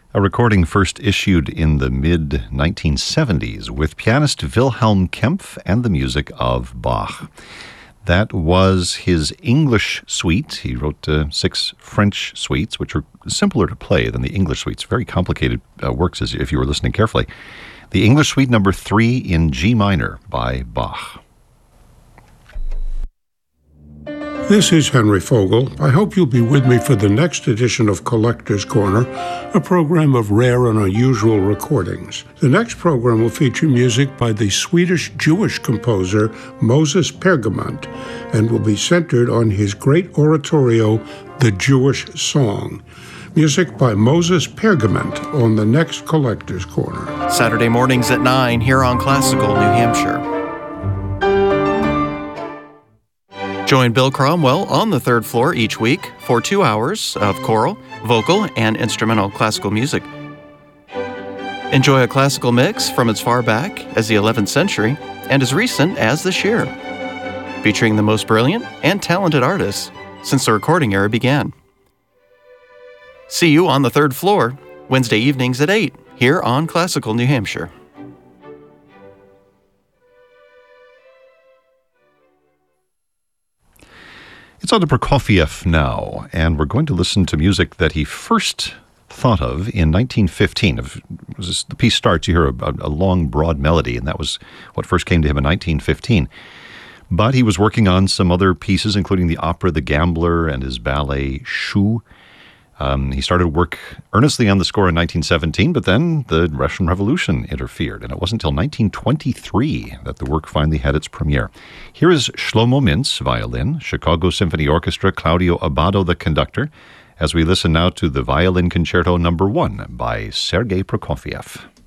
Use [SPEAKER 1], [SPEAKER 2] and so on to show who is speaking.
[SPEAKER 1] A recording first issued in the mid-1970s with pianist Wilhelm Kempff and the music of Bach. That was his English suite. He wrote 6 French suites, which are simpler to play than the English suites. Very complicated works, if you were listening carefully. The English Suite number 3 in G minor by Bach.
[SPEAKER 2] This is Henry Fogel. I hope you'll be with me for the next edition of Collector's Corner, a program of rare and unusual recordings. The next program will feature music by the Swedish Jewish composer Moses Pergament and will be centered on his great oratorio, The Jewish Song. Music by Moses Pergament on the next Collector's Corner.
[SPEAKER 3] Saturday mornings at 9 here on Classical New Hampshire. Join Bill Cromwell on the 3rd floor each week for 2 hours of choral, vocal, and instrumental classical music. Enjoy a classical mix from as far back as the 11th century and as recent as this year, featuring the most brilliant and talented artists since the recording era began. See you on the 3rd floor, Wednesday evenings at 8 here on Classical New Hampshire.
[SPEAKER 1] It's on to Prokofiev now, and we're going to listen to music that he first thought of in 1915. The piece starts, you hear a long, broad melody, and that was what first came to him in 1915. But he was working on some other pieces, including the opera The Gambler and his ballet Shu. He started work earnestly on the score in 1917, but then the Russian Revolution interfered, and it wasn't until 1923 that the work finally had its premiere. Here is Shlomo Mintz, violin, Chicago Symphony Orchestra, Claudio Abbado, the conductor, as we listen now to the Violin Concerto No. 1 by Sergei Prokofiev.